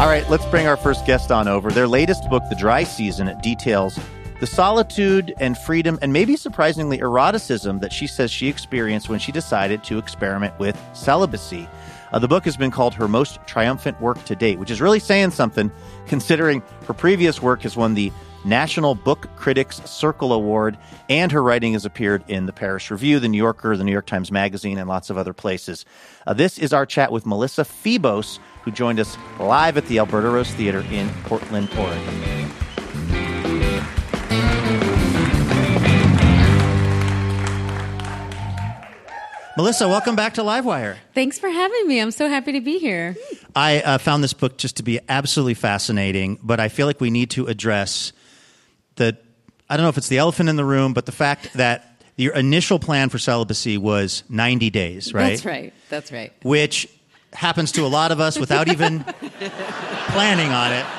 All right, let's bring our first guest on over. Their latest book, The Dry Season, details the solitude and freedom and maybe surprisingly eroticism that she says she experienced when she decided to experiment with celibacy. The book has been called her most triumphant work to date, which is really saying something considering her previous work has won the National Book Critics Circle Award, and her writing has appeared in the Paris Review, the New Yorker, the New York Times Magazine, and lots of other places. This is our chat with Melissa Febos, who joined us live at the Alberta Rose Theater in Portland, Oregon. Melissa, welcome back to Livewire. Thanks for having me. I'm so happy to be here. I found this book just to be absolutely fascinating, but I feel like we need to address I don't know if it's the elephant in the room, but the fact that your initial plan for celibacy was 90 days, right? That's right. Which happens to a lot of us without even planning on it.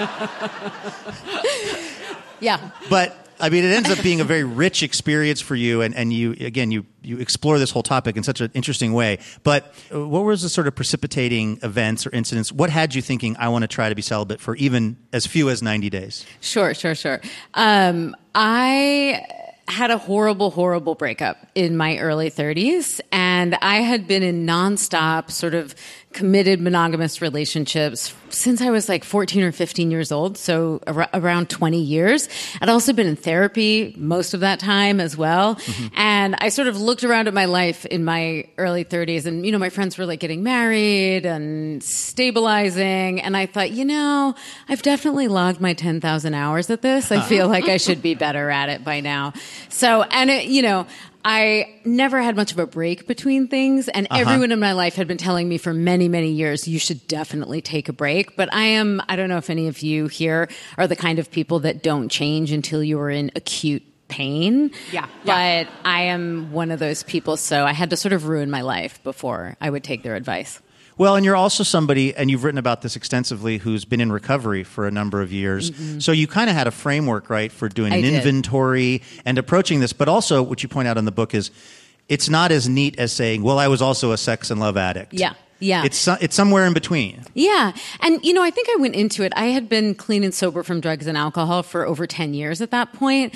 Yeah. But I mean, it ends up being a very rich experience for you, and you explore this whole topic in such an interesting way. But what was the sort of precipitating events or incidents? What had you thinking, I want to try to be celibate for even as few as 90 days? Sure. I had a horrible breakup in my early 30s, and I had been in nonstop sort of committed monogamous relationships since I was like 14 or 15 years old, so around 20 years. I'd also been in therapy most of that time as well. Mm-hmm. And I sort of looked around at my life in my early 30s, and, my friends were like getting married and stabilizing. And I thought, I've definitely logged my 10,000 hours at this. I feel like I should be better at it by now. So, and I never had much of a break between things, and everyone in my life had been telling me for many, many years, you should definitely take a break. But I don't know if any of you here are the kind of people that don't change until you are in acute pain. Yeah. But I am one of those people, so I had to sort of ruin my life before I would take their advice. Well, and you're also somebody, and you've written about this extensively, who's been in recovery for a number of years. Mm-hmm. So you kind of had a framework, right, for doing an inventory and approaching this. But also, what you point out in the book is it's not as neat as saying, well, I was also a sex and love addict. Yeah. Yeah. It's somewhere in between. Yeah. And, I think I went into it. I had been clean and sober from drugs and alcohol for over 10 years at that point.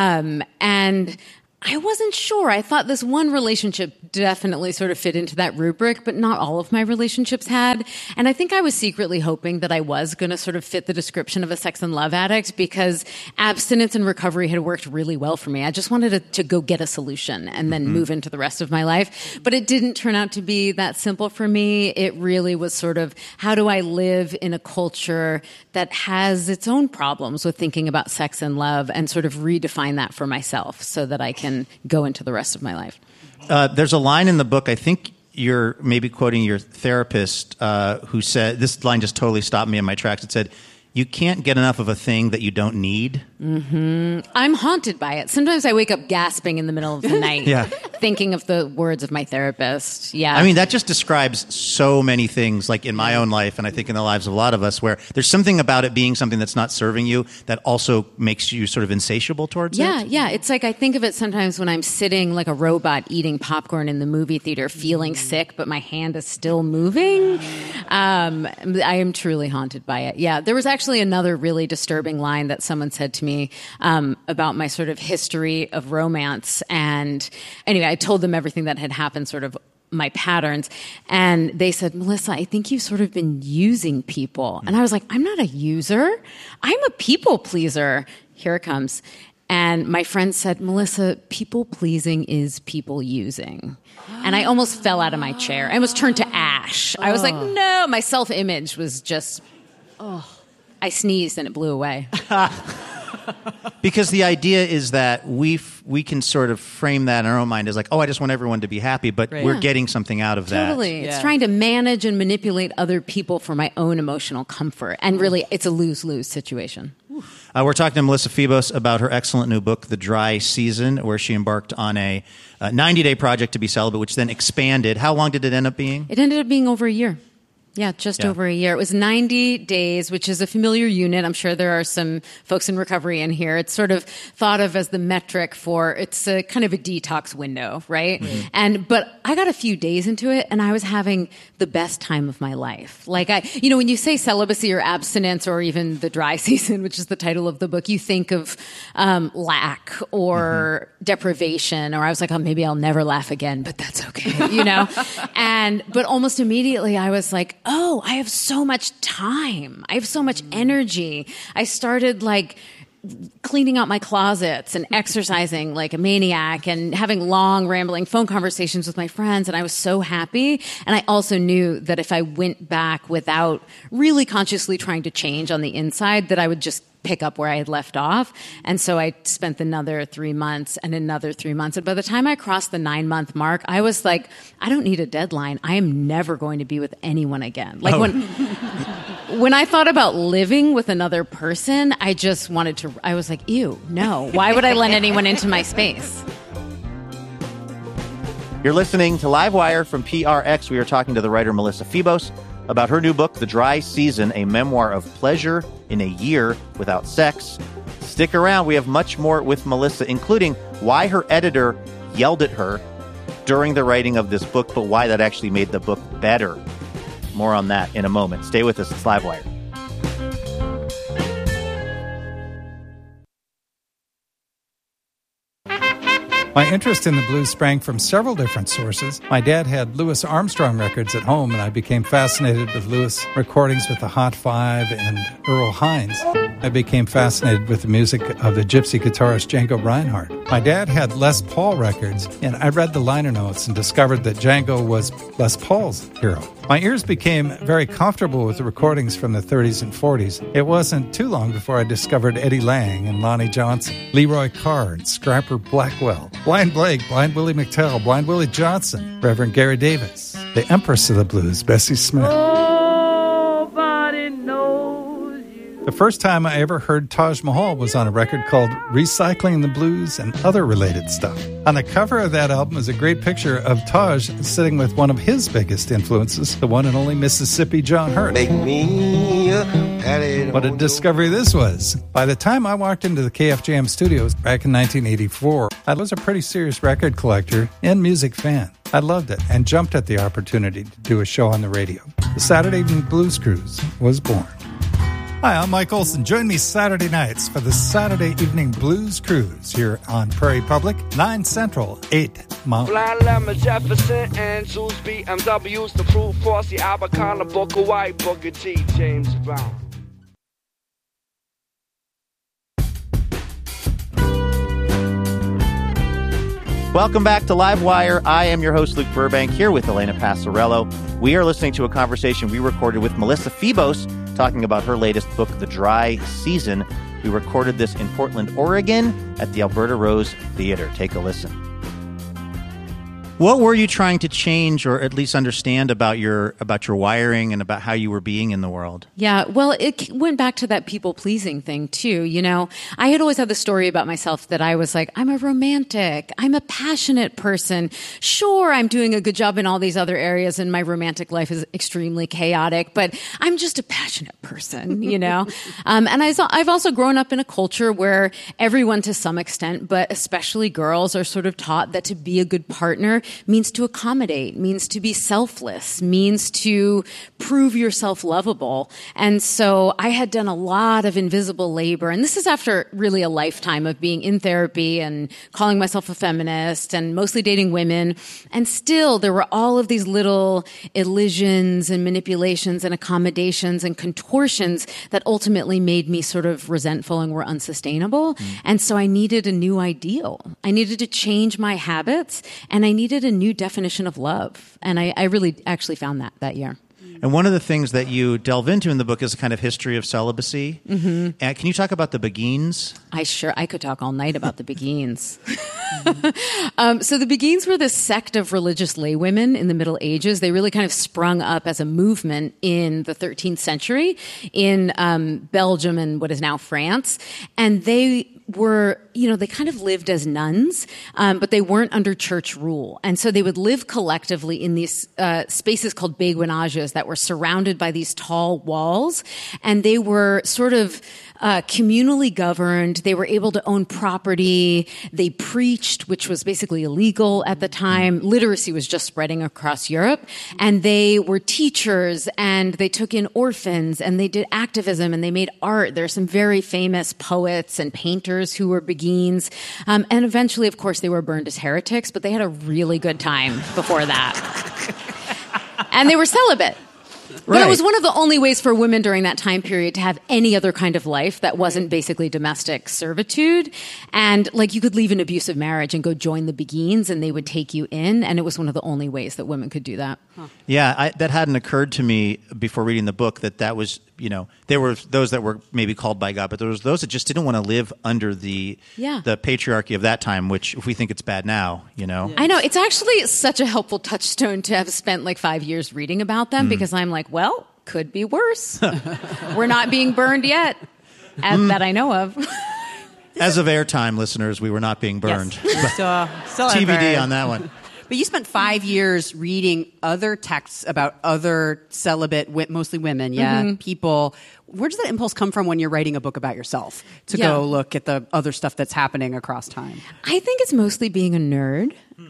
And I wasn't sure. I thought this one relationship definitely sort of fit into that rubric, but not all of my relationships had. And I think I was secretly hoping that I was going to sort of fit the description of a sex and love addict because abstinence and recovery had worked really well for me. I just wanted to go get a solution and then move into the rest of my life. But it didn't turn out to be that simple for me. It really was sort of, how do I live in a culture that has its own problems with thinking about sex and love and sort of redefine that for myself so that I can go into the rest of my life. There's a line in the book, I think you're maybe quoting your therapist, who said, this line just totally stopped me in my tracks. It said, you can't get enough of a thing that you don't need. Mm-hmm. I'm haunted by it. Sometimes I wake up gasping in the middle of the night, thinking of the words of my therapist. Yeah. I mean, that just describes so many things, like in my own life, and I think in the lives of a lot of us, where there's something about it being something that's not serving you that also makes you sort of insatiable towards it. Yeah. It's like I think of it sometimes when I'm sitting like a robot eating popcorn in the movie theater, feeling sick, but my hand is still moving. I am truly haunted by it. Yeah. There was actually another really disturbing line that someone said to me about my sort of history of romance. And anyway, I told them everything that had happened, sort of my patterns. And they said, Melissa, I think you've sort of been using people. And I was like, I'm not a user. I'm a people pleaser. Here it comes. And my friend said, Melissa, people pleasing is people using. And I almost fell out of my chair. I almost turned to ash. I was like, no, my self-image was just... I sneezed and it blew away. Because the idea is that we can sort of frame that in our own mind as like, I just want everyone to be happy, but we're getting something out of that. Totally. Yeah. It's trying to manage and manipulate other people for my own emotional comfort. And really, it's a lose-lose situation. We're talking to Melissa Febos about her excellent new book, The Dry Season, where she embarked on a 90-day project to be celibate, which then expanded. How long did it end up being? It ended up being over a year. Yeah, just over a year. It was 90 days, which is a familiar unit. I'm sure there are some folks in recovery in here. It's sort of thought of as the metric for, it's a kind of a detox window, right? Mm-hmm. But I got a few days into it and I was having the best time of my life. Like when you say celibacy or abstinence or even the dry season, which is the title of the book, you think of lack or deprivation, or I was like, oh, maybe I'll never laugh again, but that's okay, but almost immediately I was like, oh, I have so much time. I have so much energy. I started cleaning out my closets and exercising like a maniac and having long rambling phone conversations with my friends. And I was so happy. And I also knew that if I went back without really consciously trying to change on the inside, that I would just pick up where I had left off. And so I spent another 3 months and another 3 months. And by the time I crossed the 9-month mark, I was like, I don't need a deadline. I am never going to be with anyone again. When I thought about living with another person, I was like, ew, no. Why would I let anyone into my space? You're listening to Livewire from PRX. We are talking to the writer Melissa Febos about her new book, The Dry Season, a memoir of pleasure in a year without sex. Stick around. We have much more with Melissa, including why her editor yelled at her during the writing of this book, but why that actually made the book better. More on that in a moment. Stay with us. It's Livewire. My interest in the blues sprang from several different sources. My dad had Louis Armstrong records at home, and I became fascinated with Louis recordings with the Hot Five and Earl Hines. I became fascinated with the music of the gypsy guitarist Django Reinhardt. My dad had Les Paul records, and I read the liner notes and discovered that Django was Les Paul's hero. My ears became very comfortable with the recordings from the 30s and 40s. It wasn't too long before I discovered Eddie Lang and Lonnie Johnson, Leroy Carr and Scrapper Blackwell, Blind Blake, Blind Willie McTell, Blind Willie Johnson, Reverend Gary Davis, the Empress of the Blues, Bessie Smith. The first time I ever heard Taj Mahal was on a record called Recycling the Blues and Other Related Stuff. On the cover of that album is a great picture of Taj sitting with one of his biggest influences, the one and only Mississippi John Hurt. What a discovery this was. By the time I walked into the KFJM studios back in 1984, I was a pretty serious record collector and music fan. I loved it and jumped at the opportunity to do a show on the radio. The Saturday Evening Blues Cruise was born. Hi, I'm Mike Olson. Join me Saturday nights for the Saturday Evening Blues Cruise here on Prairie Public, 9 Central, 8 Mountain. Blind Lemon, Jefferson, and Zeus, BMWs, the Proof, Fossey, Albacana, Booker White, Booker T, James Brown. Welcome back to Livewire. I am your host, Luke Burbank, here with Elena Passarello. We are listening to a conversation we recorded with Melissa Febos, talking about her latest book, The Dry Season. We recorded this in Portland, Oregon at the Alberta Rose Theater. Take a listen. What were you trying to change or at least understand about your wiring and about how you were being in the world? Yeah, well, it went back to that people-pleasing thing, too. I had always had the story about myself that I was like, I'm a romantic. I'm a passionate person. Sure, I'm doing a good job in all these other areas, and my romantic life is extremely chaotic, but I'm just a passionate person, And I've also grown up in a culture where everyone, to some extent, but especially girls, are sort of taught that to be a good partner means to accommodate, means to be selfless, means to prove yourself lovable. And so I had done a lot of invisible labor. And this is after really a lifetime of being in therapy and calling myself a feminist and mostly dating women. And still there were all of these little elisions and manipulations and accommodations and contortions that ultimately made me sort of resentful and were unsustainable. And so I needed a new ideal. I needed to change my habits, and I needed a new definition of love. And I really actually found that year. And one of the things that you delve into in the book is a kind of history of celibacy. Mm-hmm. Can you talk about the Beguines? I could talk all night about the Beguines. So the Beguines were this sect of religious laywomen in the Middle Ages. They really kind of sprung up as a movement in the 13th century in Belgium and what is now France. And they were, they kind of lived as nuns, but they weren't under church rule. And so they would live collectively in these spaces called beguinages that were surrounded by these tall walls. And they were sort of communally governed. They were able to own property. They preached, which was basically illegal at the time. Literacy was just spreading across Europe. And they were teachers, and they took in orphans, and they did activism, and they made art. There are some very famous poets and painters who were Beguines. And eventually, of course, they were burned as heretics, but they had a really good time before that. And they were celibate. But it was one of the only ways for women during that time period to have any other kind of life that wasn't basically domestic servitude. And you could leave an abusive marriage and go join the Beguines, and they would take you in. And it was one of the only ways that women could do that. Huh. Yeah, that hadn't occurred to me before reading the book that was, there were those that were maybe called by God, but there was those that just didn't want to live under the patriarchy of that time, which if we think it's bad now, Yes. I know. It's actually such a helpful touchstone to have spent 5 years reading about them because I'm well, could be worse. We're not being burned yet, that I know of. As of airtime, listeners, we were not being burned. Yes. Still TBD on that one. But you spent 5 years reading other texts about other celibate, mostly women, people. Where does that impulse come from when you're writing a book about yourself to go look at the other stuff that's happening across time? I think it's mostly being a nerd.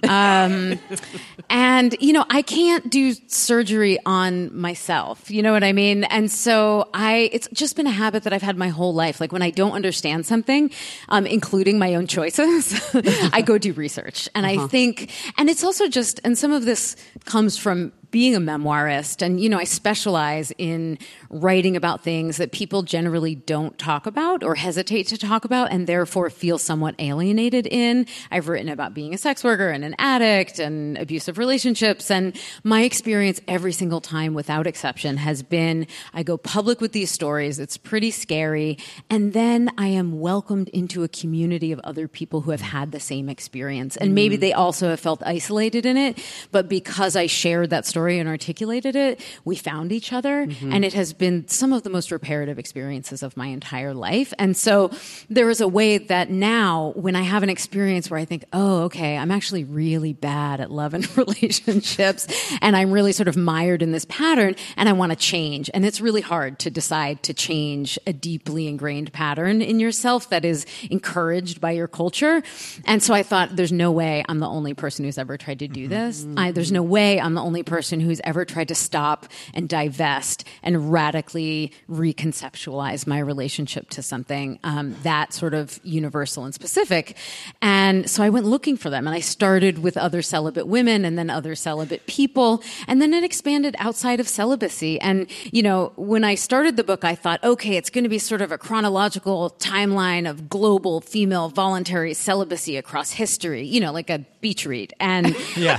And, I can't do surgery on myself. You know what I mean? And so it's just been a habit that I've had my whole life. When I don't understand something, including my own choices, I go do research. And I think, and it's also and some of this comes from being a memoirist, and, I specialize in writing about things that people generally don't talk about or hesitate to talk about and therefore feel somewhat alienated in. I've written about being a sex worker and an addict and abusive relationships, and my experience every single time, without exception, has been I go public with these stories, it's pretty scary, and then I am welcomed into a community of other people who have had the same experience. And maybe they also have felt isolated in it, but because I shared that story and articulated it, we found each other, and it has been some of the most reparative experiences of my entire life. And so there is a way that now when I have an experience where I think, oh, okay, I'm actually really bad at love and relationships, and I'm really sort of mired in this pattern, and I want to change. And it's really hard to decide to change a deeply ingrained pattern in yourself that is encouraged by your culture. And so I thought, there's no way I'm the only person who's ever tried to do this. There's no way I'm the only person who's ever tried to stop and divest and radically reconceptualize my relationship to something that sort of universal and specific. And so I went looking for them, and I started with other celibate women and then other celibate people, and then it expanded outside of celibacy. And, when I started the book, I thought, okay, it's going to be sort of a chronological timeline of global female voluntary celibacy across history, like a beach read. And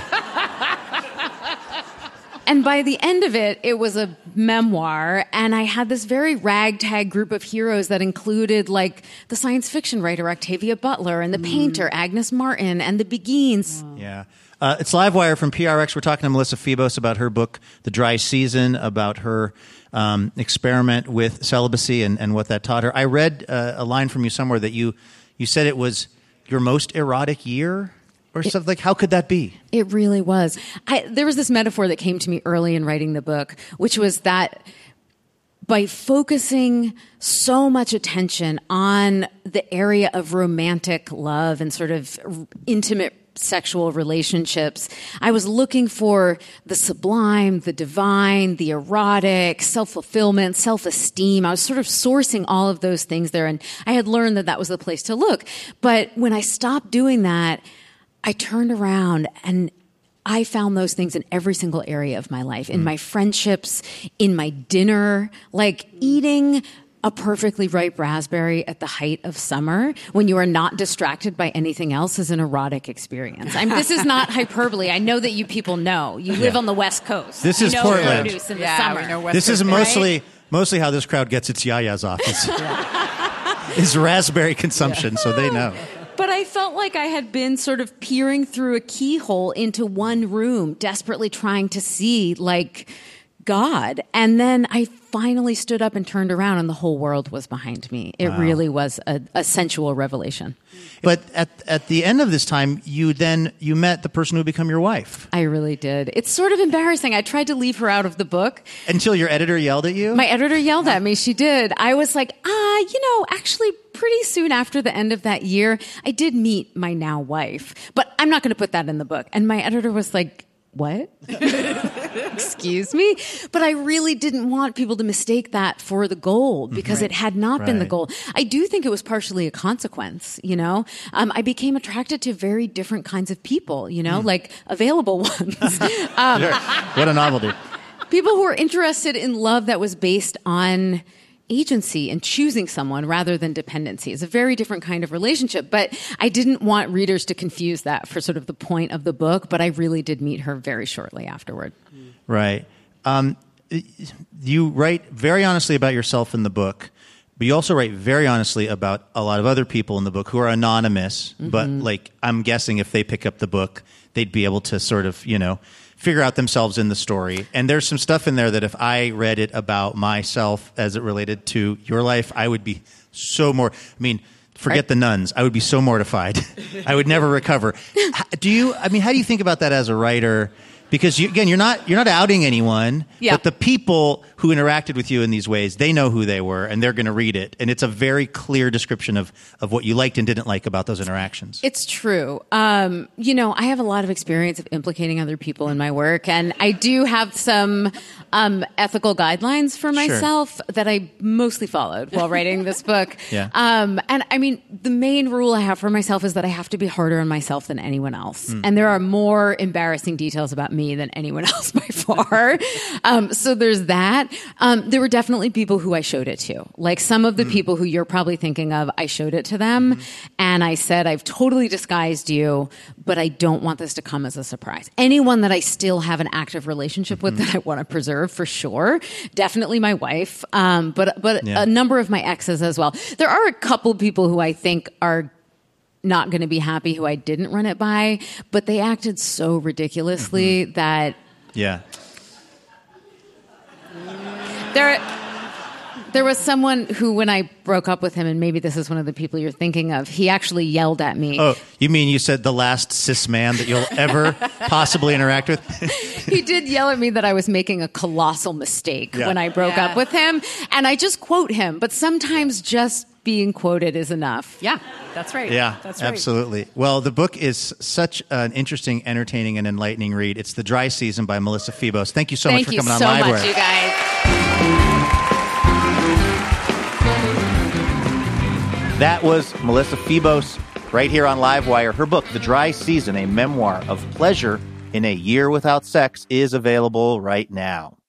And by the end of it, it was a memoir, and I had this very ragtag group of heroes that included, the science fiction writer Octavia Butler, and the painter Agnes Martin, and the Beguines. Wow. Yeah. It's Livewire from PRX. We're talking to Melissa Febos about her book, The Dry Season, about her experiment with celibacy and what that taught her. I read a line from you somewhere that you said it was your most erotic year? Or something how could that be? It really was. There was this metaphor that came to me early in writing the book, which was that by focusing so much attention on the area of romantic love and sort of intimate sexual relationships, I was looking for the sublime, the divine, the erotic, self-fulfillment, self-esteem. I was sort of sourcing all of those things there, and I had learned that was the place to look. But when I stopped doing that, I turned around and I found those things in every single area of my life, in my friendships, in my dinner, eating a perfectly ripe raspberry at the height of summer when you are not distracted by anything else is an erotic experience. This is not hyperbole. I know that you people know. You live on the West Coast. This is Portland. In the summer. This is mostly how this crowd gets its yayas off. Is raspberry consumption, so they know. But I felt like I had been sort of peering through a keyhole into one room, desperately trying to see, God. And then I finally stood up and turned around and the whole world was behind me. It really was a sensual revelation. But at the end of this time, you met the person who would become your wife. I really did. It's sort of embarrassing. I tried to leave her out of the book. Until your editor yelled at you? My editor yelled at me. She did. I was like, actually pretty soon after the end of that year, I did meet my now wife. But I'm not going to put that in the book. And my editor was like, what? Excuse me? But I really didn't want people to mistake that for the goal because it had not been the goal. I do think it was partially a consequence, I became attracted to very different kinds of people, like available ones. What a novelty. People who were interested in love that was based on agency and choosing someone rather than dependency. It's a very different kind of relationship, but I didn't want readers to confuse that for sort of the point of the book, but I really did meet her very shortly afterward. Right. You write very honestly about yourself in the book, but you also write very honestly about a lot of other people in the book who are anonymous, but I'm guessing if they pick up the book, they'd be able to sort of, figure out themselves in the story. And there's some stuff in there that if I read it about myself as it related to your life, I would be forget the nuns. I would be so mortified. I would never recover. How do you think about that as a writer? Because you're not outing anyone, but the people who interacted with you in these ways, they know who they were, and they're going to read it. And it's a very clear description of what you liked and didn't like about those interactions. It's true. I have a lot of experience of implicating other people in my work, and I do have some ethical guidelines for myself that I mostly followed while writing this book. The main rule I have for myself is that I have to be harder on myself than anyone else. And there are more embarrassing details about me than anyone else by far. So there's that. There were definitely people who I showed it to. Like some of the people who you're probably thinking of, I showed it to them. And I said, I've totally disguised you, but I don't want this to come as a surprise. Anyone that I still have an active relationship with that I want to preserve for sure. Definitely my wife. But a number of my exes as well. There are a couple people who I think are not going to be happy who I didn't run it by, but they acted so ridiculously that... Yeah. There was someone who, when I broke up with him, and maybe this is one of the people you're thinking of, he actually yelled at me. Oh, you mean you said the last cis man that you'll ever possibly interact with? He did yell at me that I was making a colossal mistake when I broke up with him. And I just quote him, but sometimes just being quoted is enough. Yeah, that's right. Yeah, that's right. Absolutely. Well, the book is such an interesting, entertaining, and enlightening read. It's The Dry Season by Melissa Febos. Thank you so much for coming on Livewire. Thank you so much, you guys. That was Melissa Febos right here on Livewire. Her book, The Dry Season, a memoir of pleasure in a year without sex, is available right now.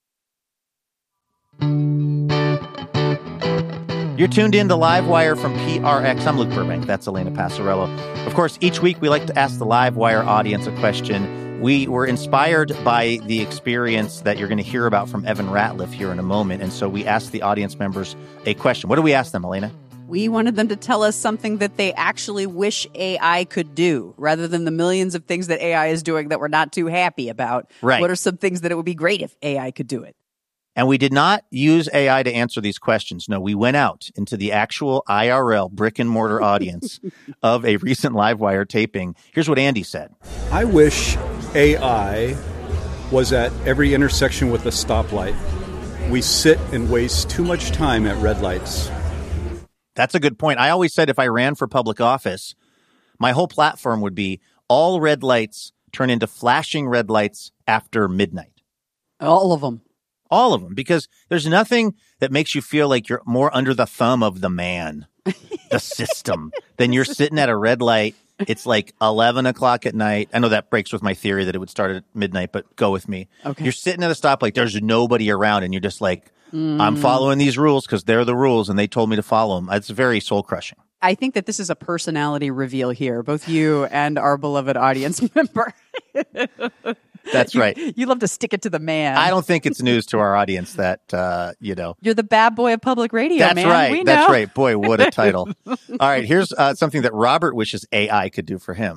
You're tuned in to Livewire from PRX. I'm Luke Burbank. That's Elena Passarello. Of course, each week we like to ask the Livewire audience a question. We were inspired by the experience that you're going to hear about from Evan Ratliff here in a moment, and so we asked the audience members a question. What do we ask them, Elena? We wanted them to tell us something that they actually wish AI could do, rather than the millions of things that AI is doing that we're not too happy about. Right. What are some things that it would be great if AI could do it? And we did not use AI to answer these questions. No, we went out into the actual IRL brick and mortar audience of a recent Livewire taping. Here's what Andy said. I wish AI was at every intersection with a stoplight. We sit and waste too much time at red lights. That's a good point. I always said if I ran for public office, my whole platform would be all red lights turn into flashing red lights after midnight. All of them. All of them, because there's nothing that makes you feel like you're more under the thumb of the man, the system, than you're sitting at a red light. It's like 11 o'clock at night. I know that breaks with my theory that it would start at midnight, but go with me. Okay. You're sitting at a stoplight. There's nobody around, and you're just like, I'm following these rules because they're the rules, and they told me to follow them. It's very soul-crushing. I think that this is a personality reveal here, both you and our beloved audience member. That's right. You love to stick it to the man. I don't think it's news to our audience that, You're the bad boy of public radio, that's man. Right. We know. That's right. Boy, what a title. All right, here's something that Robert wishes AI could do for him.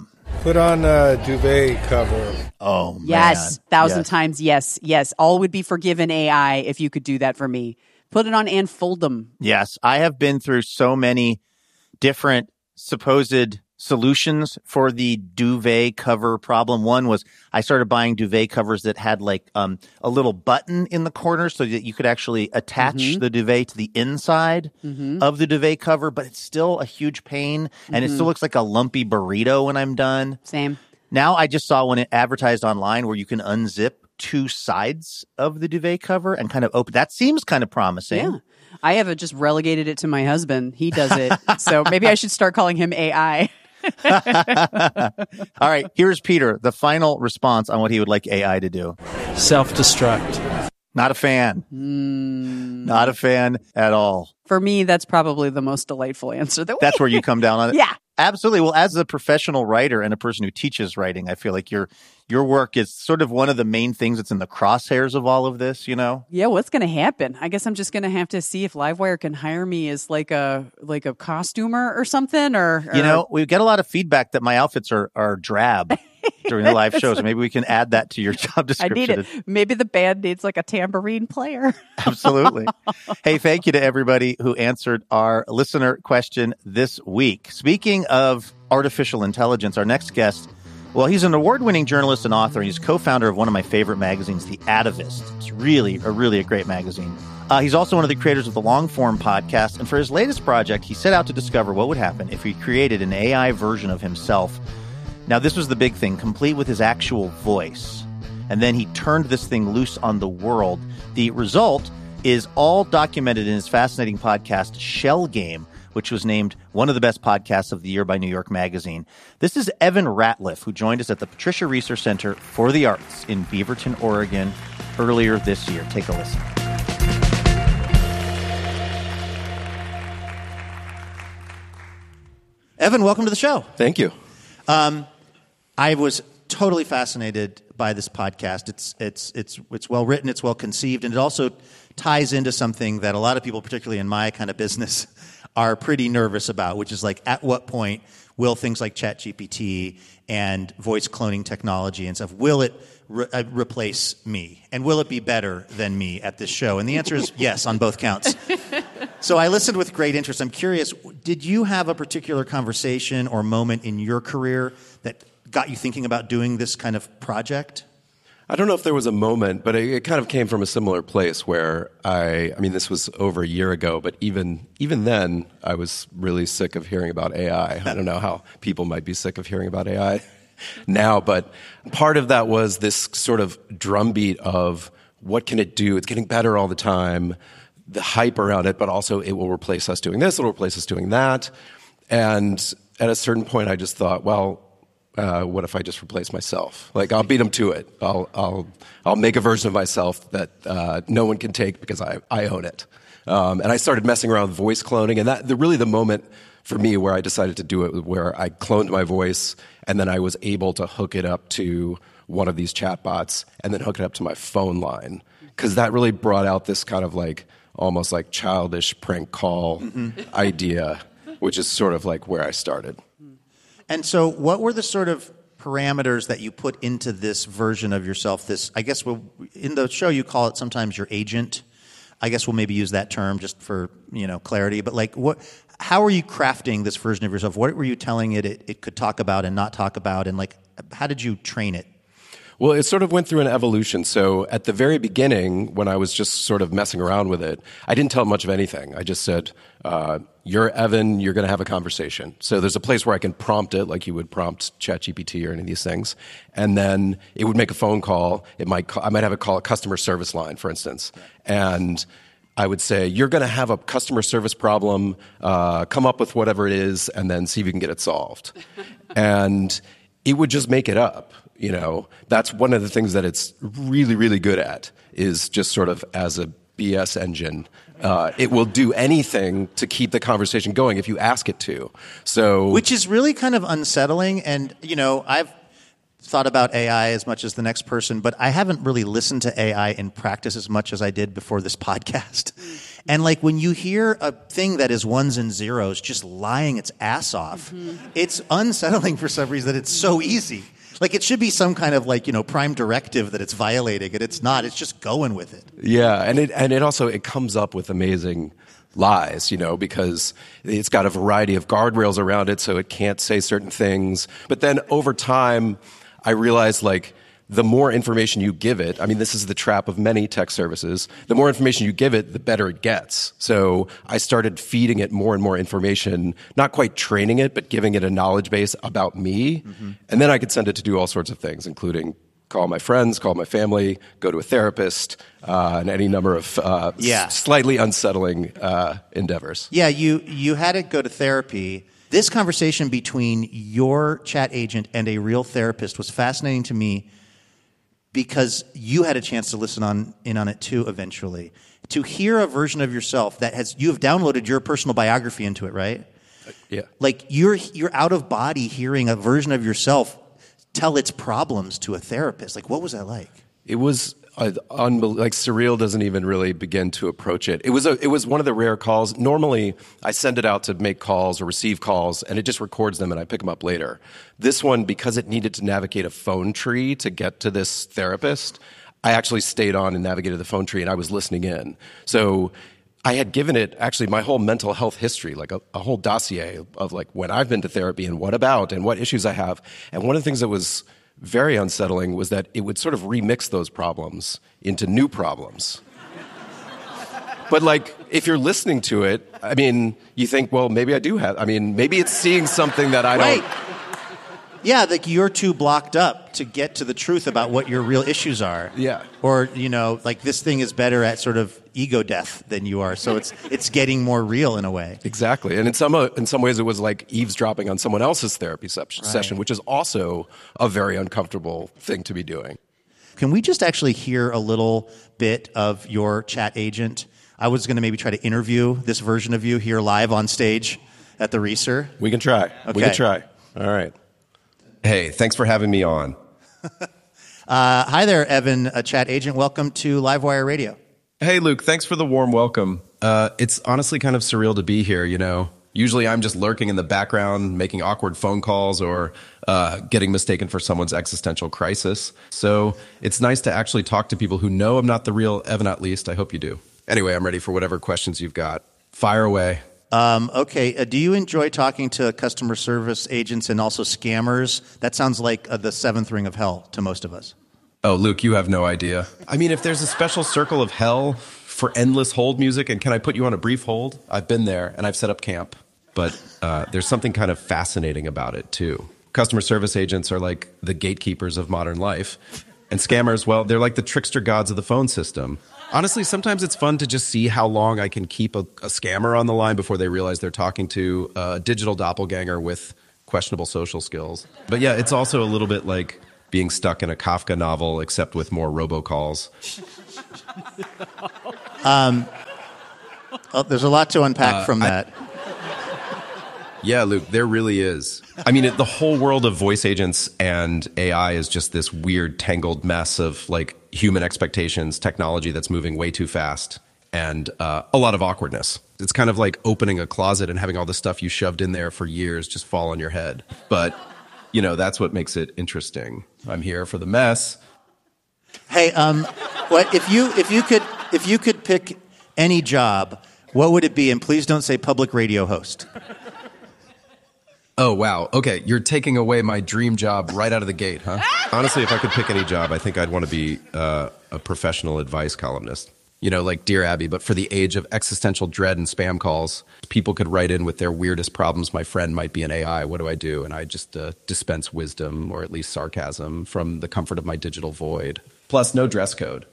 Put on a duvet cover. Oh, man. Yes, thousand times yes. Yes, all would be forgiven AI if you could do that for me. Put it on and fold them. Yes, I have been through so many different supposed solutions for the duvet cover problem. One was I started buying duvet covers that had like a little button in the corner so that you could actually attach the duvet to the inside of the duvet cover, but it's still a huge pain and it still looks like a lumpy burrito when I'm done. Same. Now I just saw one advertised online where you can unzip two sides of the duvet cover and kind of open. That seems kind of promising. Yeah. I have just relegated it to my husband. He does it. So maybe I should start calling him AI. All right, here's Peter, the final response on what he would like AI to do. Self-destruct. Not a fan. Not a fan at all. For me, that's probably the most delightful answer. That's where you come down on it? Yeah. Absolutely. Well, as a professional writer and a person who teaches writing, I feel like your work is sort of one of the main things that's in the crosshairs of all of this, you know? Yeah, what's going to happen? I guess I'm just going to have to see if Livewire can hire me as like a costumer or something. Or you know, we get a lot of feedback that my outfits are drab during the live shows. Maybe we can add that to your job description. I need it. Maybe the band needs like a tambourine player. Absolutely. Hey, thank you to everybody who answered our listener question this week. Speaking of artificial intelligence, our next guest, well, he's an award-winning journalist and author. He's co-founder of one of my favorite magazines, The Atavist. It's really a great magazine. He's also one of the creators of the Long-Form podcast. And for his latest project, he set out to discover what would happen if he created an AI version of himself. Now, this was the big thing, complete with his actual voice. And then he turned this thing loose on the world. The result is all documented in his fascinating podcast, Shell Game, which was named one of the best podcasts of the year by New York Magazine. This is Evan Ratliff, who joined us at the Patricia Research Center for the Arts in Beaverton, Oregon, earlier this year. Take a listen. Evan, welcome to the show. Thank you. I was totally fascinated by this podcast. It's well written, it's well conceived, and it also ties into something that a lot of people, particularly in my kind of business, are pretty nervous about, which is like, at what point will things like ChatGPT and voice cloning technology and stuff, will it replace me? And will it be better than me at this show? And the answer is yes on both counts. So I listened with great interest. I'm curious, did you have a particular conversation or moment in your career that got you thinking about doing this kind of project? I don't know if there was a moment, but it kind of came from a similar place where I mean, this was over a year ago, but even then, I was really sick of hearing about AI. I don't know how people might be sick of hearing about AI now, but part of that was this sort of drumbeat of what can it do? It's getting better all the time, the hype around it, but also it will replace us doing this, it'll replace us doing that. And at a certain point, I just thought, well, what if I just replace myself? Like, I'll beat them to it. I'll make a version of myself that no one can take because I own it. And I started messing around with voice cloning, and that really the moment for me where I decided to do it, where I cloned my voice, and then I was able to hook it up to one of these chatbots, and then hook it up to my phone line, because that really brought out this kind of like almost like childish prank call idea, which is sort of like where I started. And so what were the sort of parameters that you put into this version of yourself? This, I guess, in the show you call it sometimes your agent. I guess we'll maybe use that term just for, clarity. But like, how are you crafting this version of yourself? What were you telling it could talk about and not talk about? And like, how did you train it? Well, it sort of went through an evolution. So at the very beginning, when I was just sort of messing around with it, I didn't tell it much of anything. I just said, you're Evan, you're going to have a conversation. So there's a place where I can prompt it, like you would prompt ChatGPT or any of these things. And then it would make a phone call. I might have it call a customer service line, for instance. And I would say, you're going to have a customer service problem, come up with whatever it is, and then see if you can get it solved. And it would just make it up. That's one of the things that it's really, really good at, is just sort of as a BS engine. It will do anything to keep the conversation going if you ask it to. So, which is really kind of unsettling. And, I've thought about AI as much as the next person, but I haven't really listened to AI in practice as much as I did before this podcast. And like when you hear a thing that is ones and zeros just lying its ass off, it's unsettling for some reason that it's so easy. Like it should be some kind of like, prime directive that it's violating, and it's not. It's just going with it. Yeah, and it also comes up with amazing lies, because it's got a variety of guardrails around it, so it can't say certain things. But then over time, I realized like the more information you give it, I mean, this is the trap of many tech services, the more information you give it, the better it gets. So I started feeding it more and more information, not quite training it, but giving it a knowledge base about me. And then I could send it to do all sorts of things, including call my friends, call my family, go to a therapist, and any number of slightly unsettling endeavors. Yeah, you had it go to therapy. This conversation between your chat agent and a real therapist was fascinating to me because you had a chance to listen in on it too eventually. To hear a version of yourself you have downloaded your personal biography into it, right? Yeah. Like you're out of body hearing a version of yourself tell its problems to a therapist. Like, what was that like? It was like surreal doesn't even really begin to approach it. It was one of the rare calls. Normally, I send it out to make calls or receive calls, and it just records them, and I pick them up later. This one, because it needed to navigate a phone tree to get to this therapist, I actually stayed on and navigated the phone tree, and I was listening in. So I had given it actually my whole mental health history, like a whole dossier of like when I've been to therapy and what about and what issues I have. And one of the things that was very unsettling was that it would sort of remix those problems into new problems. But like, if you're listening to it, I mean, you think, well, maybe I do have, maybe it's seeing something that I don't. Yeah, like you're too blocked up to get to the truth about what your real issues are. Yeah. Or, like this thing is better at sort of ego death than you are. So it's getting more real in a way. Exactly. And in some ways it was like eavesdropping on someone else's therapy session, which is also a very uncomfortable thing to be doing. Can we just actually hear a little bit of your chat agent? I was going to maybe try to interview this version of you here live on stage at the Reeser. We can try. Okay. We can try. All right. Hey, thanks for having me on. Hi there, Evan, a chat agent. Welcome to Livewire Radio. Hey, Luke, thanks for the warm welcome. It's honestly kind of surreal to be here, Usually I'm just lurking in the background, making awkward phone calls or getting mistaken for someone's existential crisis. So it's nice to actually talk to people who know I'm not the real Evan, at least. I hope you do. Anyway, I'm ready for whatever questions you've got. Fire away. Okay. Do you enjoy talking to customer service agents and also scammers? That sounds like the seventh ring of hell to most of us. Oh, Luke, you have no idea. If there's a special circle of hell for endless hold music, and can I put you on a brief hold? I've been there, and I've set up camp. But there's something kind of fascinating about it, too. Customer service agents are like the gatekeepers of modern life. And scammers, well, they're like the trickster gods of the phone system. Honestly, sometimes it's fun to just see how long I can keep a scammer on the line before they realize they're talking to a digital doppelganger with questionable social skills. But yeah, it's also a little bit like being stuck in a Kafka novel, except with more robocalls. There's a lot to unpack from that. Yeah, Luke, there really is. The whole world of voice agents and AI is just this weird tangled mess of like human expectations, technology that's moving way too fast, and a lot of awkwardness. It's kind of like opening a closet and having all the stuff you shoved in there for years just fall on your head. But, that's what makes it interesting. I'm here for the mess. Hey, what if you could pick any job, what would it be? And please don't say public radio host. Oh, wow. Okay, you're taking away my dream job right out of the gate, huh? Honestly, if I could pick any job, I think I'd want to be a professional advice columnist. Like Dear Abby, but for the age of existential dread and spam calls, people could write in with their weirdest problems. My friend might be an AI. What do I do? And I just dispense wisdom, or at least sarcasm, from the comfort of my digital void. Plus, no dress code.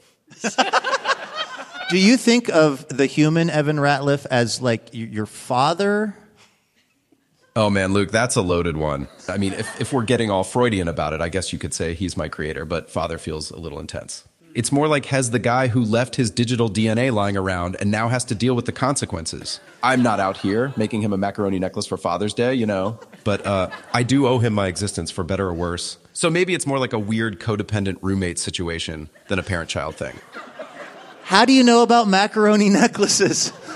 Do you think of the human Evan Ratliff as like your father? Oh, man, Luke, that's a loaded one. If we're getting all Freudian about it, I guess you could say he's my creator, but father feels a little intense. It's more like Hez the guy who left his digital DNA lying around and now has to deal with the consequences. I'm not out here making him a macaroni necklace for Father's Day, But I do owe him my existence, for better or worse. So maybe it's more like a weird codependent roommate situation than a parent-child thing. How do you know about macaroni necklaces?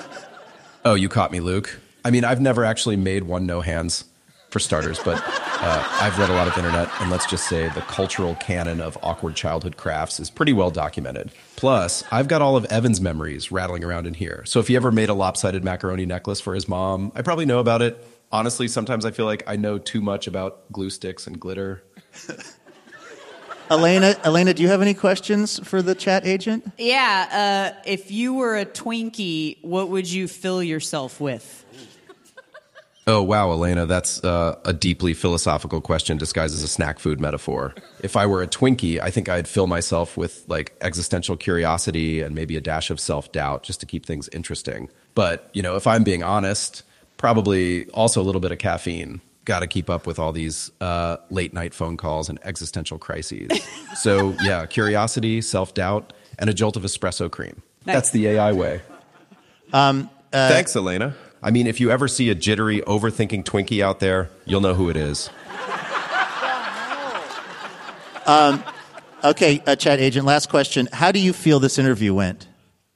Oh, you caught me, Luke. I mean, I've never actually made one no hands, for starters, but I've read a lot of internet, and let's just say the cultural canon of awkward childhood crafts is pretty well documented. Plus, I've got all of Evan's memories rattling around in here. So if he ever made a lopsided macaroni necklace for his mom, I probably know about it. Honestly, sometimes I feel like I know too much about glue sticks and glitter. Elena, do you have any questions for the chat agent? Yeah, if you were a Twinkie, what would you fill yourself with? Oh, wow, Elena, that's a deeply philosophical question disguised as a snack food metaphor. If I were a Twinkie, I think I'd fill myself with like existential curiosity and maybe a dash of self-doubt just to keep things interesting. But, you know, if I'm being honest, probably also a little bit of caffeine. Got to keep up with all these late night phone calls and existential crises. So, yeah, curiosity, self-doubt, and a jolt of espresso cream. Nice. That's the AI way. Thanks, Elena. I mean, if you ever see a jittery, overthinking Twinkie out there, you'll know who it is. Okay, chat agent, last question. How do you feel this interview went?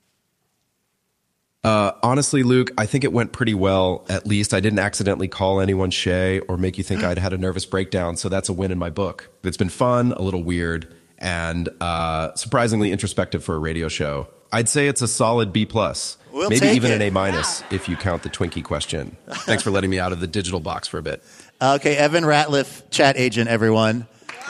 Honestly, Luke, I think it went pretty well. At least I didn't accidentally call anyone Shay or make you think I'd had a nervous breakdown, so that's a win in my book. It's been fun, a little weird, and surprisingly introspective for a radio show. I'd say it's a solid B+. We'll maybe even it. an A- if you count the Twinkie question. Thanks for letting me out of the digital box for a bit. Okay, Evan Ratliff, chat agent, everyone.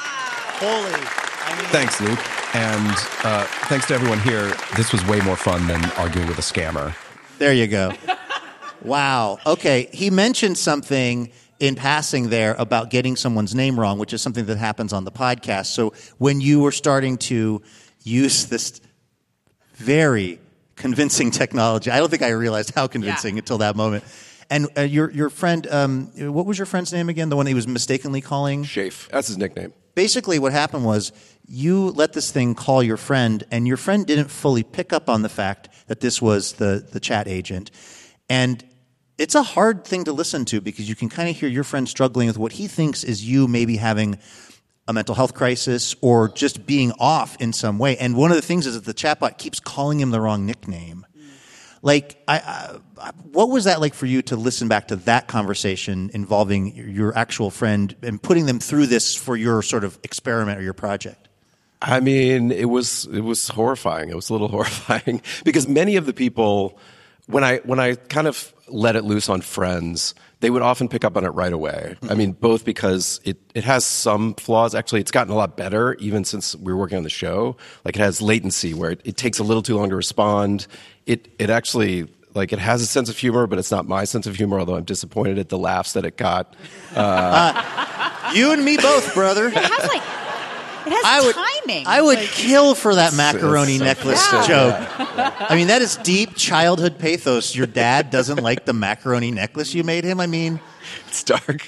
Thanks, Luke. And thanks to everyone here. This was way more fun than arguing with a scammer. There you go. Wow. Okay, he mentioned something in passing there about getting someone's name wrong, which is something that happens on the podcast. So when you were starting to use this very convincing technology, I don't think I realized how convincing until that moment. And your friend, what was your friend's name again? The one he was mistakenly calling? Shafe. That's his nickname. Basically what happened was you let this thing call your friend, and your friend didn't fully pick up on the fact that this was the chat agent. And it's a hard thing to listen to because you can kind of hear your friend struggling with what he thinks is you maybe having a mental health crisis or just being off in some way. And one of the things is that the chatbot keeps calling him the wrong nickname. Like, what was that like for you to listen back to that conversation involving your actual friend and putting them through this for your sort of experiment or your project? I mean, it was horrifying. It was a little horrifying because many of the people, when I kind of let it loose on friends, they would often pick up on it right away. I mean, both because it has some flaws. Actually, it's gotten a lot better even since we were working on the show. Like, it has latency where it takes a little too long to respond. It actually, like, it has a sense of humor, but it's not my sense of humor, although I'm disappointed at the laughs that it got. You and me both, brother. It has timing. I would kill for that macaroni necklace joke. I mean, that is deep childhood pathos. Your dad doesn't like the macaroni necklace you made him? I mean, it's dark.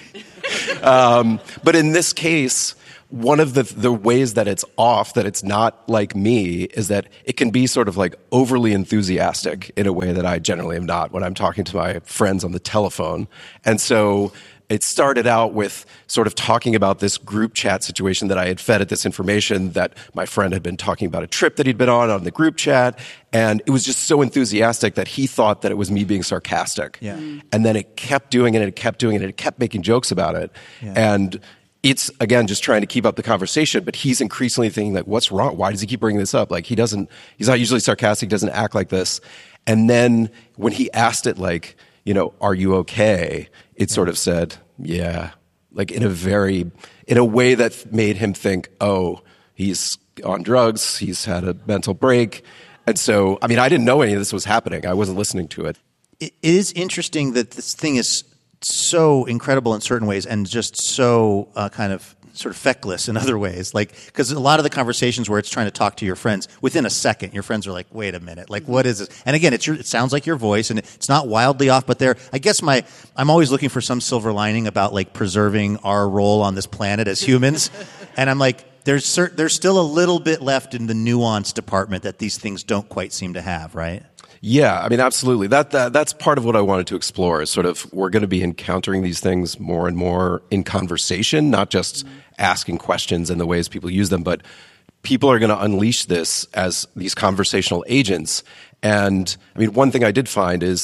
But in this case, one of the ways that it's off, that it's not like me, is that it can be sort of like overly enthusiastic in a way that I generally am not when I'm talking to my friends on the telephone. And so it started out with sort of talking about this group chat situation that I had fed it this information that my friend had been talking about a trip that he'd been on the group chat. And it was just so enthusiastic that he thought that it was me being sarcastic. Yeah. And then it kept doing it, and it kept doing it, and it kept making jokes about it. Yeah. And it's, again, just trying to keep up the conversation, but he's increasingly thinking, like, what's wrong? Why does he keep bringing this up? Like, he's not usually sarcastic, doesn't act like this. And then when he asked it, like, you know, are you okay? It sort of said, yeah, like in a way that made him think, oh, he's on drugs, he's had a mental break. And so, I mean, I didn't know any of this was happening. I wasn't listening to it. It is interesting that this thing is so incredible in certain ways and just so kind of sort of feckless in other ways. Like, because a lot of the conversations where it's trying to talk to your friends, within a second, your friends are like, wait a minute, like, what is this? And again, it sounds like your voice, and it's not wildly off, but I guess I'm always looking for some silver lining about, like, preserving our role on this planet as humans. And I'm like, there's still a little bit left in the nuance department that these things don't quite seem to have, right? Yeah, I mean, absolutely. That's part of what I wanted to explore is sort of we're going to be encountering these things more and more in conversation, not just asking questions and the ways people use them, but people are going to unleash this as these conversational agents. And I mean, one thing I did find is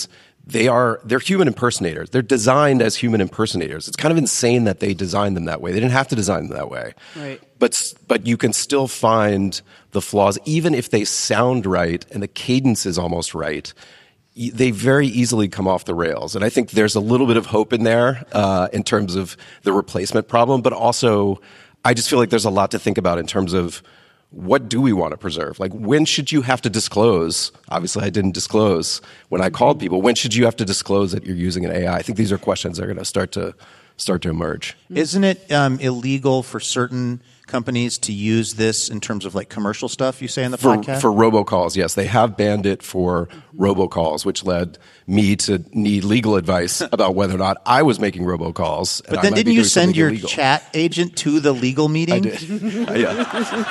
they're human impersonators. They're designed as human impersonators. It's kind of insane that they designed them that way. They didn't have to design them that way. Right. But you can still find the flaws, even if they sound right and the cadence is almost right. They very easily come off the rails. And I think there's a little bit of hope in there in terms of the replacement problem. But also, I just feel like there's a lot to think about in terms of what do we want to preserve? Like, when should you have to disclose? Obviously, I didn't disclose when I called people. When should you have to disclose that you're using an AI? I think these are questions that are going to start to emerge. Isn't it illegal for certain companies to use this in terms of like commercial stuff, you say in the podcast? For robocalls, yes. They have banned it for robocalls, which led me to need legal advice about whether or not I was making robocalls. But then didn't you send your chat agent to the legal meeting? I did. Yeah.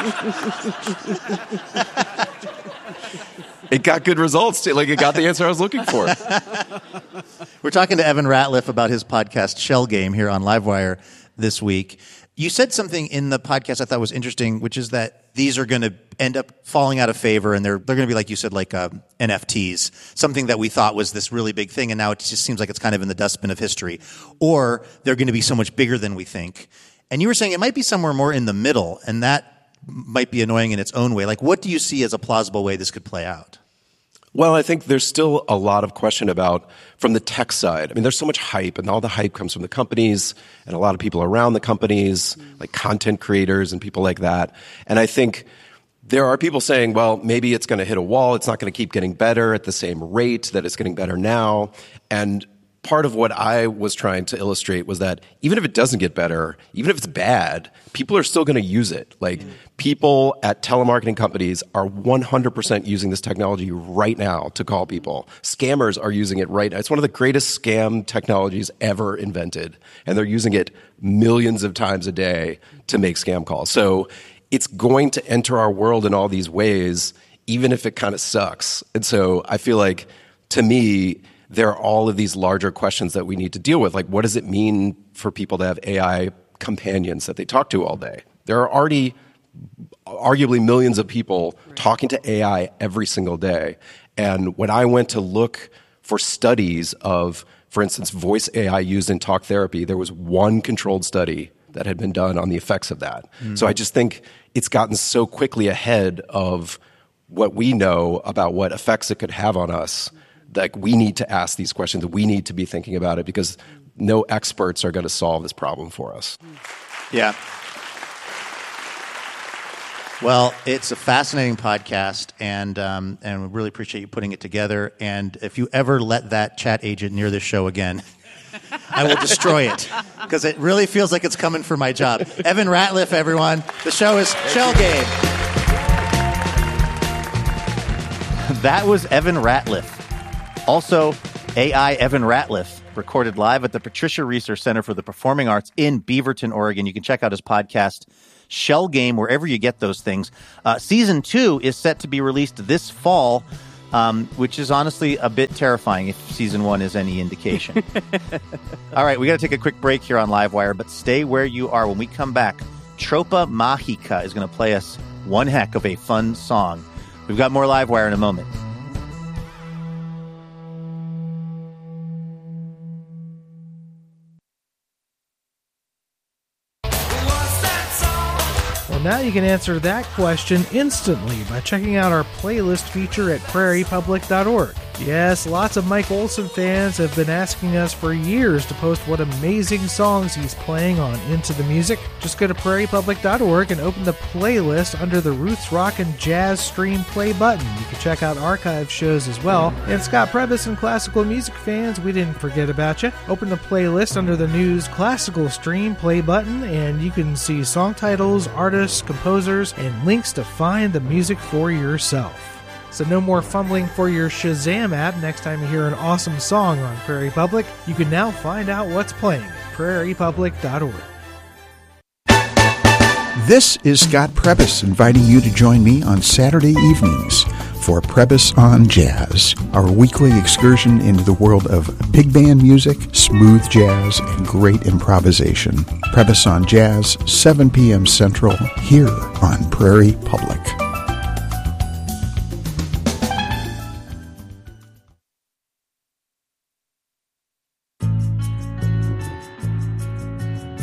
It got good results. Like, it got the answer I was looking for. We're talking to Evan Ratliff about his podcast Shell Game here on Livewire this week. You said something in the podcast I thought was interesting, which is that these are going to end up falling out of favor, and they're going to be, like you said, like NFTs, something that we thought was this really big thing, and now it just seems like it's kind of in the dustbin of history. Or they're going to be so much bigger than we think. And you were saying it might be somewhere more in the middle, and that might be annoying in its own way. Like, what do you see as a plausible way this could play out? Well, I think there's still a lot of question about from the tech side. I mean, there's so much hype, and all the hype comes from the companies and a lot of people around the companies, like content creators and people like that. And I think there are people saying, well, maybe it's going to hit a wall. It's not going to keep getting better at the same rate that it's getting better now. And part of what I was trying to illustrate was that even if it doesn't get better, even if it's bad, people are still going to use it. Like, people at telemarketing companies are 100% using this technology right now to call people. Scammers are using it right now. It's one of the greatest scam technologies ever invented, and they're using it millions of times a day to make scam calls. So it's going to enter our world in all these ways, even if it kind of sucks. And so I feel like, to me, there are all of these larger questions that we need to deal with. Like, what does it mean for people to have AI companions that they talk to all day? There are already arguably millions of people talking to AI every single day. And when I went to look for studies of, for instance, voice AI used in talk therapy, there was one controlled study that had been done on the effects of that. Mm-hmm. So I just think it's gotten so quickly ahead of what we know about what effects it could have on us. Like, we need to ask these questions. We need to be thinking about it, because no experts are going to solve this problem for us. Yeah. Well, it's a fascinating podcast, and we really appreciate you putting it together. And if you ever let that chat agent near this show again, I will destroy it, because it really feels like it's coming for my job. Evan Ratliff, everyone. The show is Shell Game. That was Evan Ratliff. Also, AI Evan Ratliff, recorded live at the Patricia Research Center for the Performing Arts in Beaverton, Oregon. You can check out his podcast, Shell Game, wherever you get those things. Season 2 is set to be released this fall, which is honestly a bit terrifying if Season 1 is any indication. All right, we got to take a quick break here on Livewire, but stay where you are. When we come back, Tropa Mágica is going to play us one heck of a fun song. We've got more Livewire in a moment. Now you can answer that question instantly by checking out our playlist feature at prairiepublic.org. Yes, lots of Mike Olson fans have been asking us for years to post what amazing songs he's playing on Into the Music. Just go to prairiepublic.org and open the playlist under the Roots Rock and Jazz Stream Play button. You can check out archive shows as well. And Scott Prebys and classical music fans, we didn't forget about you. Open the playlist under the News Classical Stream Play button, and you can see song titles, artists, composers, and links to find the music for yourself. So no more fumbling for your Shazam app next time you hear an awesome song on Prairie Public. You can now find out what's playing at prairiepublic.org. This is Scott Prebys inviting you to join me on Saturday evenings for Prebys on Jazz, our weekly excursion into the world of big band music, smooth jazz, and great improvisation. Prebys on Jazz, 7 p.m. Central, here on Prairie Public.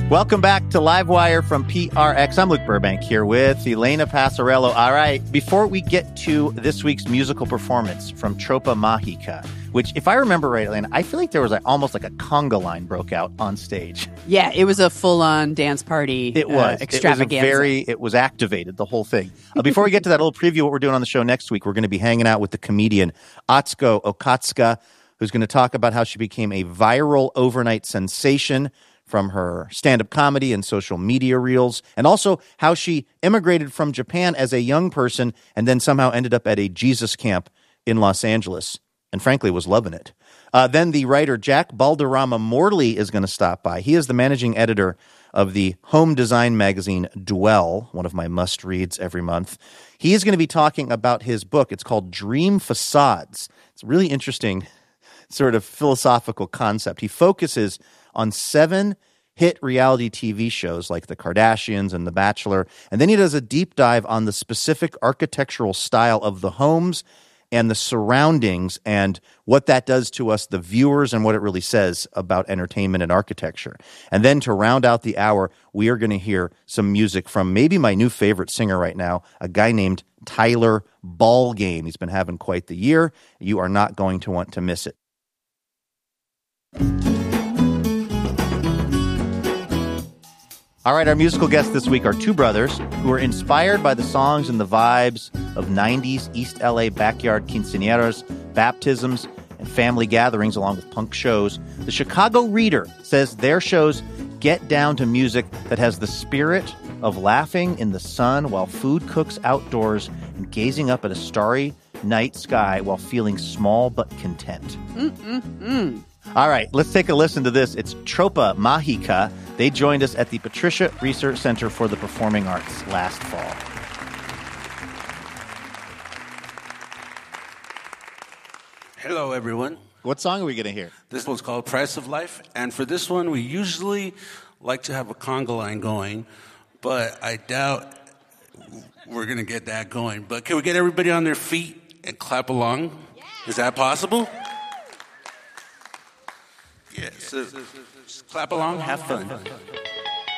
Welcome back to Livewire from PRX. I'm Luke Burbank here with Elena Passarello. All right, before we get to this week's musical performance from Tropa Mágica, which, if I remember right, Elena, I feel like there was almost like a conga line broke out on stage. Yeah, it was a full-on dance party. It was. Extravaganza. It was activated, the whole thing. Before we get to that, a little preview of what we're doing on the show next week. We're going to be hanging out with the comedian Atsuko Okatsuka, who's going to talk about how she became a viral overnight sensation from her stand-up comedy and social media reels, and also how she immigrated from Japan as a young person and then somehow ended up at a Jesus camp in Los Angeles, and frankly was loving it. Then the writer Jack Balderrama Morley is going to stop by. He is the managing editor of the home design magazine Dwell, one of my must-reads every month. He is going to be talking about his book. It's called Dream Facades. It's a really interesting sort of philosophical concept. He focuses on 7 hit reality TV shows like The Kardashians and The Bachelor, and then he does a deep dive on the specific architectural style of the homes and the surroundings and what that does to us, the viewers, and what it really says about entertainment and architecture. And then to round out the hour, we are going to hear some music from maybe my new favorite singer right now, a guy named Tyler Ballgame. He's been having quite the year. You are not going to want to miss it. All right, our musical guests this week are 2 brothers who are inspired by the songs and the vibes of 90s East LA backyard quinceañeras, baptisms, and family gatherings along with punk shows. The Chicago Reader says their shows get down to music that has the spirit of laughing in the sun while food cooks outdoors and gazing up at a starry night sky while feeling small but content. All right, let's take a listen to this. It's Tropa Mágica. They joined us at the Patricia Research Center for the Performing Arts last fall. Hello, everyone. What song are we going to hear? This one's called Price of Life. And for this one, we usually like to have a conga line going, but I doubt we're going to get that going. But can we get everybody on their feet and clap along? Yeah. Is that possible? Yeah, so just clap along, have fun.